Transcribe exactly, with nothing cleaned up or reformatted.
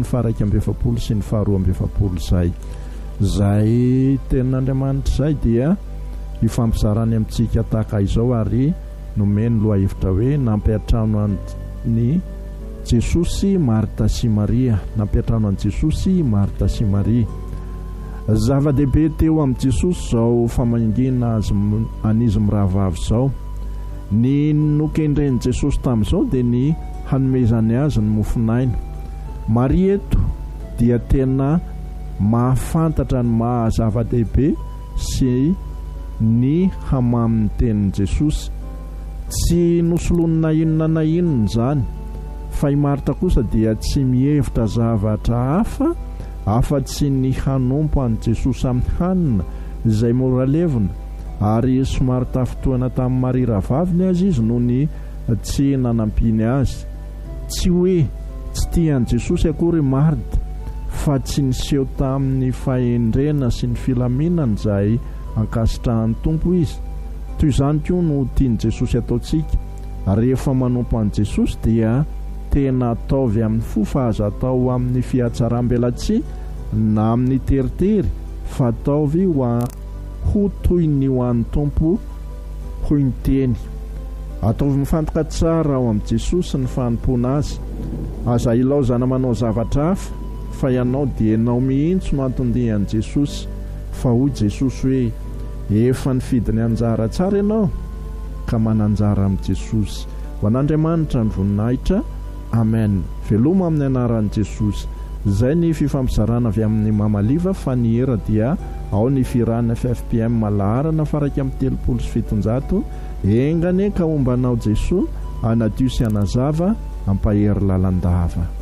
faraika amby efapolo sy ny faharoa amby efapolo zay zay tenin'Andriamanitra zay dia ifampizarany amintsika tahaka izao ary nomeny loha hevitra hoe nampiatrano any Jesosy Marta sy Maria, nampiatrano any Jesosy Marta sy Maria. Zava-dehibe teo amin'ny Jesosy zao famangina azy anizy mirahavavy zao. Ny nokendren'i Jesosy tamin'izao dia ny hanomezany azy ny mofinaina. Maria eto dia tena mahafantatra ny mahazava-dehibe sy ny hamamin'ny tenin'i Jesosy. Tsy nosolonina inona na inona zany, fa i Marta kosa dia tsy mihevitra zavatra hafa afa-tsy ny hanompo an'i Jesosy amin'ny hanina izay mora levona, ary somary tafotoana tamin'ny Maria rahavaviny azy izy noho ny tsy nanampiany azy. Tsy hoe tsy tian'i Jesosy akory Marta, fa tsy niseho tamin'ny fahendrena sy ny filaminana izay ankasitrahan'ny Tompo izy. Toy izany koa no tian'i Jesosy ataontsika. Rehefa manompo an'i Jesosy dia tena ataovy amin'ny fo fa azo atao amin'ny fihatsaram-belatsia na amin'ny teritery, fa ataovy ho toy ny ho an'ny Tompo hoy ny teny. Ataovy mifantoka tsara ao amin'ny Jesosy ny fanompona azy. Aza ilaozana manao zavatra hafa, fa ianao dia enao mihitsy no antondihan'i Jesosy, fa hoy Jesosy hoe efa nifidiny anjara tsara ianao ka mananjara amin'i Jesosy. Ho an'Andriamanitra ny voninahitra. Amen. Veloma amin'ny anaran'i Jesosy. Zay ny fifampizarana avy amin'ny mamaliva, fa ny hera dia ao ny firana F F P M malaharana faraka amin'ny telopolo sy fitonjato. Engane ka ombanao Jesosy anadio sy anazava ampahery lalandava.